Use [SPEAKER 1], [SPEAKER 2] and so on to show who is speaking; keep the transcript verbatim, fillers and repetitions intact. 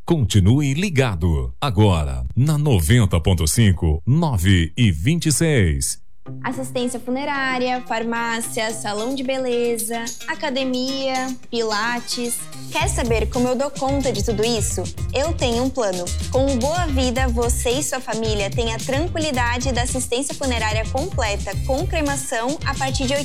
[SPEAKER 1] Continue ligado. Agora, na noventa ponto cinco, nove e vinte e seis.
[SPEAKER 2] Assistência funerária, farmácia, salão de beleza, academia, pilates. Quer saber como eu dou conta de tudo isso? Eu tenho um plano. Com o Boa Vida, você e sua família têm a tranquilidade da assistência funerária completa com cremação a partir de